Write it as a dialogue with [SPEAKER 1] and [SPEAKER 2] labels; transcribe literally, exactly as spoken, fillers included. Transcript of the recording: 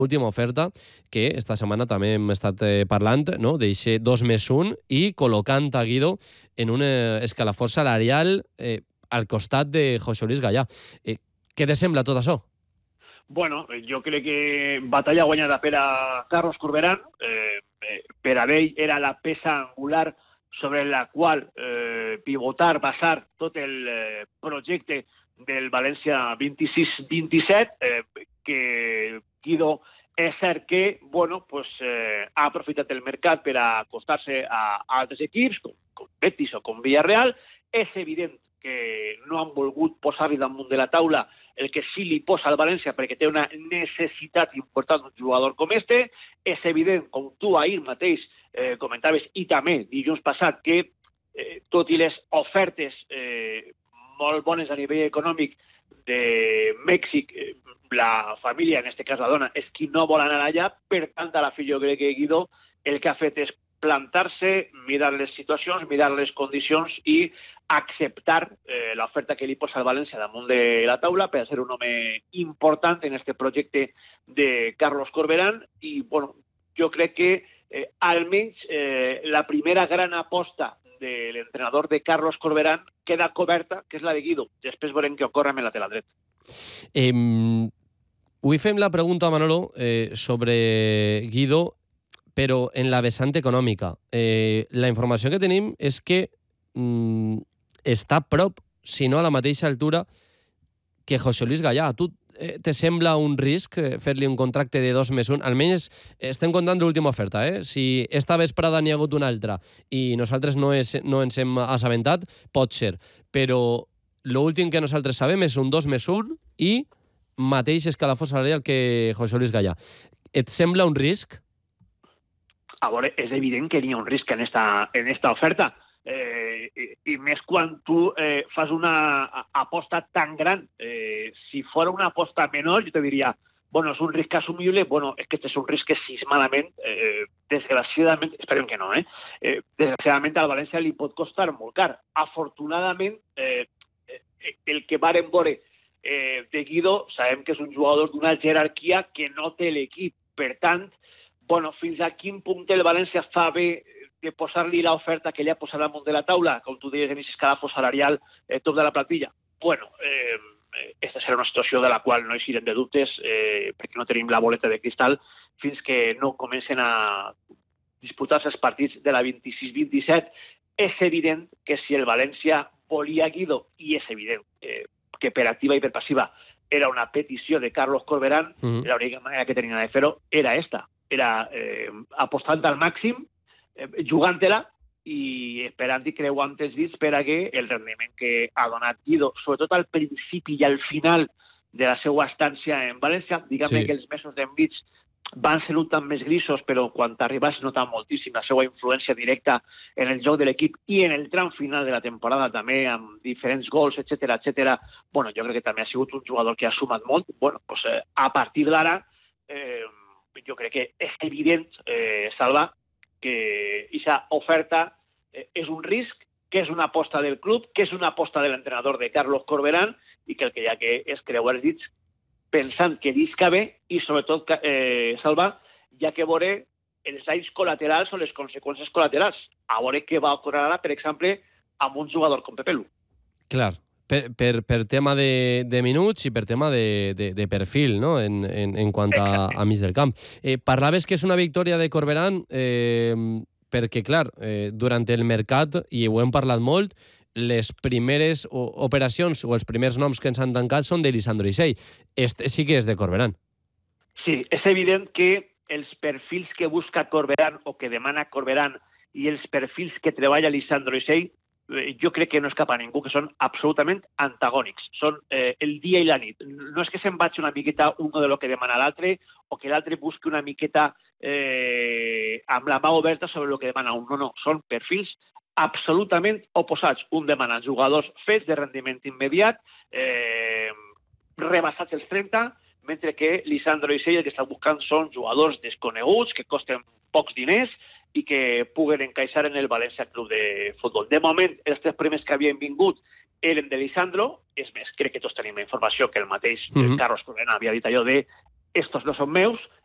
[SPEAKER 1] última oferta, que esta setmana també hem estat eh, parlant, no? D'eixe dos més un i col·locant a Guido en un eh, escalafó salarial eh, al costat de José Luis Gallà. Eh, què te sembla tot això?
[SPEAKER 2] Bueno, jo crec que batalla guanyada per a Carlos Corberán. Eh, eh, per a ell era la peça angular sobre la qual eh, pivotar, basar tot el eh, projecte del València vint-i-sis vint-i-set, eh, que Guido és cert que bueno, pues, eh, ha aprofitat el mercat per acostar-se a, a altres equips, com, com Betis o com Villarreal. És evident que no han volgut posar-li damunt de la taula el que sí li posa al València perquè té una necessitat important d'un jugador com este. És evident, com tu ahir mateix eh, comentaves, i també dilluns passat, que eh, tot i les ofertes eh, molt bones a nivell econòmic de Mèxic, eh, la família, en aquest cas la dona, és qui no vol anar allà. Per tant, a la fi jo crec que Guido el que ha fet és plantar-se, mirar les situacions, mirar les condicions i acceptar eh, l'oferta que li posa el València damunt de la taula per ser un home important en este projecte de Carlos Corberán. I, bueno, jo crec que eh, almenys eh, la primera gran aposta de l'entrenador de Carlos Corberán queda coberta, que és la de Guido. Després veurem què ocorre amb el lateral dret.
[SPEAKER 1] Eh, avui fem la pregunta, Manolo, eh, sobre Guido, però en la vessant econòmica. Eh, la informació que tenim és que mm, està a prop, si no a la mateixa altura, que José Luis Gallà. A tu eh, te sembla un risc eh, fer-li un contracte de dos més un? Almenys estem comptant l'última oferta. Eh? Si esta vesprada n'hi ha hagut una altra i nosaltres no, és, no ens hem assabentat, pot ser. Però l'últim que nosaltres sabem és un dos més un i mateix escalafó salarial que José Luis Gallà. Et sembla un risc?
[SPEAKER 2] A veure, és evident que n'hi ha un risc en esta, en esta oferta. Eh, i, I més quan tu eh, fas una aposta tan gran. Eh, si fos una aposta menor, jo te diria, bueno, és un risc assumible. Bueno, és que este és un risc que sismadament, eh, desgraciadament, esperem que no, eh? eh desgraciadament al València li pot costar molt car. Afortunadament, eh, el que varen veure eh, de Guido, sabem que és un jugador d'una jerarquia que no té l'equip. Per tant, bueno, fins a quin punt el València fa bé de posar-li l'oferta que li ha posat damunt de la taula, com tu deies, en aquest escalafó salarial eh, top de la plantilla. Bueno, eh, aquesta serà una situació de la qual no eixirem de dubtes, eh, perquè no tenim la boleta de cristal, fins que no comencen a disputar-se els partits de la vint-i-sis vint-i-set. És evident que si el València volia Guido, i és evident eh, que per activa i per passiva era una petició de Carlos Corberán, mm-hmm. l'única manera que tenien de fer-ho era esta. Era eh, apostant al màxim, eh, jugant-la i esperant i creuant els dits per a que el rendiment que ha donat Guido, sobretot al principi i al final de la seva estància en València, diguem-ne sí. que els mesos d'enmig van ser un tant més grisos, però quan t'arribes nota moltíssim la seva influència directa en el joc de l'equip i en el tram final de la temporada també, amb diferents gols, etcètera, etcètera. Bueno, jo crec que també ha sigut un jugador que ha sumat molt. Bueno, pues, eh, a partir d'ara, eh, jo crec que és evident, eh, Salva, que aquesta oferta eh, és un risc, que és una aposta del club, que és una aposta de l'entrenador de Carlos Corberán i que el que hi ha que és creuar els dits pensant que llisca bé i, sobretot, eh, Salva, hi ha que veure els danys col·laterals o les conseqüències col·laterals. A veure què va ocórrer ara, per exemple, amb un jugador com Pepe Lu.
[SPEAKER 1] Clar. Per, per, per tema de, de minuts i per tema de, de, de perfil, no? en, en, en quant a, a mig del camp. Eh, parlaves que és una victòria de Corberán eh, perquè, clar, eh, durant el mercat, i ho hem parlat molt, les primeres operacions o els primers noms que ens han tancat són de Lisandro Isell. Este sí que és de Corberán.
[SPEAKER 2] Sí, és evident que els perfils que busca Corberán o que demana Corberán i els perfils que treballa Lisandro Isell, jo crec que no escapa a ningú, que són absolutament antagònics. Són eh, el dia i la nit. No és que se'n vagi una miqueta un de lo que demana l'altre o que l'altre busqui una miqueta eh, amb la mà oberta sobre el que demana un. No, no, són perfils absolutament oposats. Un demana jugadors fets de rendiment immediat, eh, rebassats els trenta, mentre que Lisandro Isell el que està buscant són jugadors desconeguts, que costen pocs diners i que puguen encaixar en el València Club de Futbol. De moment, els tres primers que havien vingut eren de Lisandro. És més, crec que tots tenim la informació que el mateix mm-hmm. Carlos Corberán havia dit allò de estos no són meus,